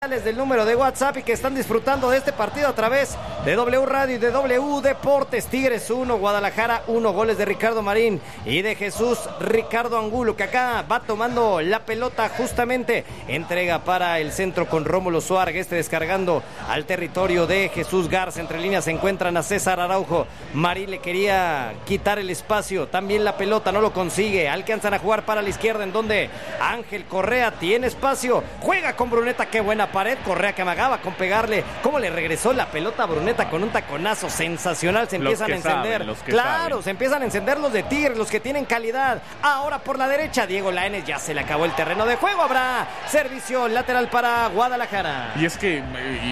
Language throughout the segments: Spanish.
Del número de WhatsApp y que están disfrutando de este partido a través de W Radio y de W Deportes. Tigres 1, Guadalajara 1, goles de Ricardo Marín y de Jesús Ricardo Angulo, que acá va tomando la pelota justamente, entrega para el centro con Rómulo Suárez, descargando al territorio de Jesús Garza. Entre líneas se encuentran a César Araujo. Marín le quería quitar el espacio, también la pelota, no lo consigue. Alcanzan a jugar para la izquierda, en donde Ángel Correa tiene espacio, juega con Bruneta, qué buena pared. Correa que amagaba con pegarle. ¿Cómo le regresó la pelota a Bruneta con un taconazo sensacional? Se empiezan a encender. Claro, se empiezan a encender los de Tigres, los que tienen calidad. Ahora por la derecha, Diego Lainez, ya se le acabó el terreno de juego. Habrá servicio lateral para Guadalajara. Y es que,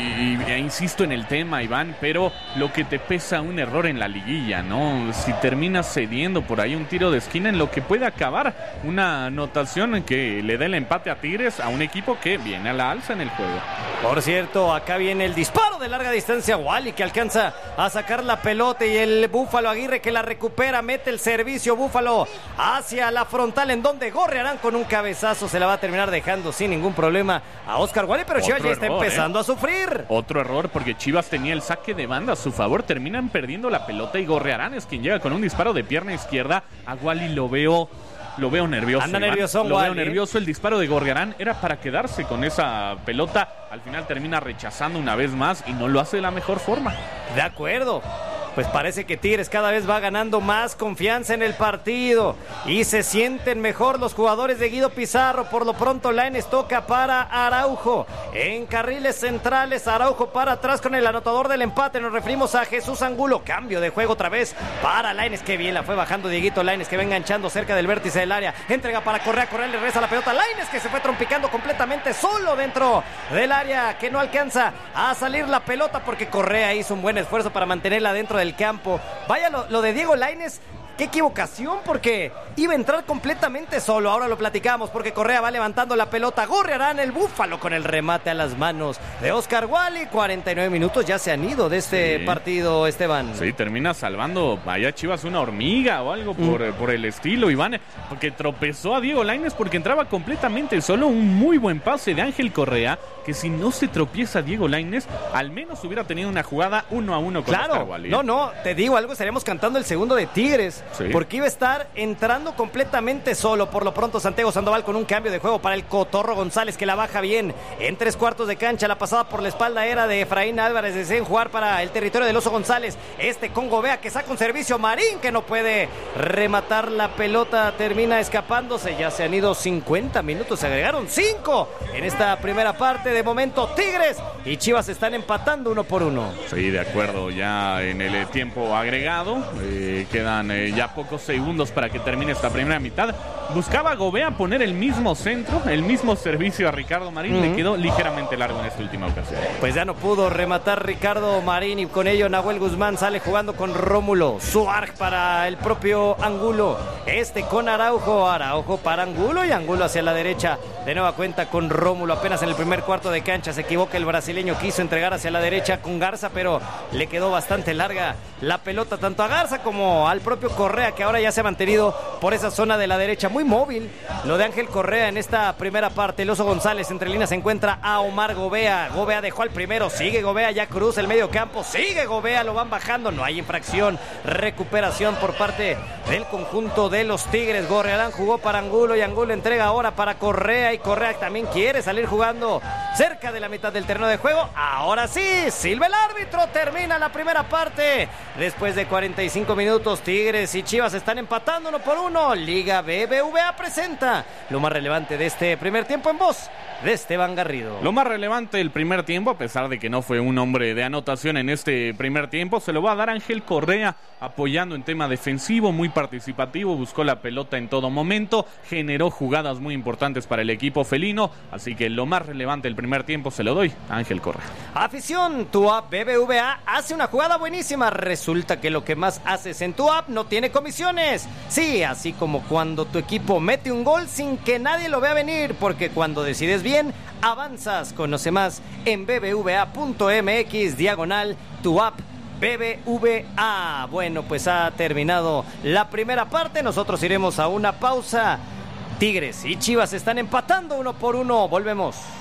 insisto en el tema, Iván, pero lo que te pesa un error en la liguilla, ¿no? Si terminas cediendo por ahí un tiro de esquina en lo que puede acabar una anotación que le dé el empate a Tigres, a un equipo que viene a la alza en el juego. Por cierto, acá viene el disparo de larga distancia. Wally que alcanza a sacar la pelota y el Búfalo Aguirre que la recupera, mete el servicio Búfalo hacia la frontal, en donde Gorriarán con un cabezazo se la va a terminar dejando sin ningún problema a Oscar Wally, pero Chivas ya está empezando a sufrir. Otro error, porque Chivas tenía el saque de banda a su favor, terminan perdiendo la pelota y Gorriarán es quien llega con un disparo de pierna izquierda. A Wally lo veo nervioso. Anda nervioso, lo veo nervioso. El disparo de Gorriarán era para quedarse con esa pelota. Al final termina rechazando una vez más y no lo hace de la mejor forma. De acuerdo. Pues parece que Tigres cada vez va ganando más confianza en el partido y se sienten mejor los jugadores de Guido Pizarro. Por lo pronto Lainez toca para Araujo en carriles centrales, Araujo para atrás con el anotador del empate. Nos referimos a Jesús Angulo. Cambio de juego otra vez para Lainez, que bien la fue bajando Dieguito Lainez, que va enganchando cerca del vértice del área. Entrega para Correa le regresa la pelota a Lainez, que se fue trompicando completamente solo dentro del área, que no alcanza a salir la pelota porque Correa hizo un buen esfuerzo para mantenerla dentro del campo. Vaya lo de Diego Lainez, qué equivocación, porque iba a entrar completamente solo. Ahora lo platicamos porque Correa va levantando la pelota. Gorriarán, el Búfalo con el remate a las manos de Oscar Wally. 49 minutos ya se han ido de este partido, Esteban. Sí, termina salvando, vaya Chivas, una hormiga o algo por el estilo, Iván, porque tropezó a Diego Lainez porque entraba completamente solo. Un muy buen pase de Ángel Correa, que si no se tropieza Diego Lainez, al menos hubiera tenido una jugada 1-1 con Oscar Wally. No, te digo algo, estaríamos cantando el segundo de Tigres. Sí. Porque iba a estar entrando completamente solo. Por lo pronto Santiago Sandoval con un cambio de juego para el Cotorro González, que la baja bien en 3/4 de cancha. La pasada por la espalda era de Efraín Álvarez, deseen jugar para el territorio del Oso González. Con Gobea, que saca un servicio. Marín, que no puede rematar la pelota, termina escapándose. Ya se han ido 50 minutos, se agregaron 5 en esta primera parte. De momento Tigres y Chivas están empatando 1-1. Sí, de acuerdo, ya en el tiempo agregado quedan ya pocos segundos para que termine esta primera mitad. Buscaba Gobea poner el mismo centro, el mismo servicio a Ricardo Marín. Le quedó ligeramente largo en esta última ocasión. Pues ya no pudo rematar Ricardo Marín, y con ello Nahuel Guzmán sale jugando con Rómulo Suárez para el propio Angulo. Con Araujo para Angulo, y Angulo hacia la derecha. De nueva cuenta con Rómulo, apenas en el primer cuarto de cancha se equivoca el brasileño, quiso entregar hacia la derecha con Garza, pero le quedó bastante larga la pelota tanto a Garza como al propio Correa, que ahora ya se ha mantenido por esa zona de la derecha. Muy móvil lo de Ángel Correa en esta primera parte. El Oso González entre líneas se encuentra a Omar Gobea. Gobea dejó al primero, sigue Gobea, ya cruza el medio campo, sigue Gobea, lo van bajando, no hay infracción. Recuperación por parte del conjunto de los Tigres. Gorriarán jugó para Angulo y Angulo entrega ahora para Correa, y Correa también quiere salir jugando cerca de la mitad del terreno de juego. Ahora sí, silba el árbitro, termina la primera parte. Después de 45 minutos, Tigres y Chivas están empatando 1-1. Liga BBVA presenta lo más relevante de este primer tiempo en voz de Esteban Garrido. Lo más relevante del primer tiempo, a pesar de que no fue un hombre de anotación en este primer tiempo, se lo va a dar Ángel Correa, apoyando en tema defensivo, muy participativo, buscó la pelota en todo momento, generó jugadas muy importantes para el equipo felino, así que lo más relevante del primer tiempo se lo doy a Ángel Correa. Afición, tu app BBVA hace una jugada buenísima. Resulta que lo que más haces en tu app no tiene comisiones. Sí, así como cuando tu equipo mete un gol sin que nadie lo vea venir, porque cuando decides bien, avanzas. Conoce más en bbva.mx/tu app BBVA. Bueno, pues ha terminado la primera parte. Nosotros iremos a una pausa. Tigres y Chivas están empatando 1-1. Volvemos.